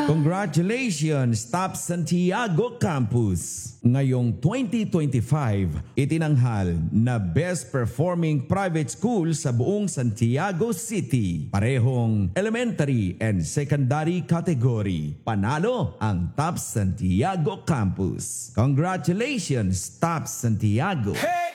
Congratulations, Top Santiago Campus! Ngayong 2025, itinanghal na Best Performing Private School sa buong Santiago City. Parehong elementary and secondary category. Panalo ang Top Santiago Campus. Congratulations, Top Santiago! Hey!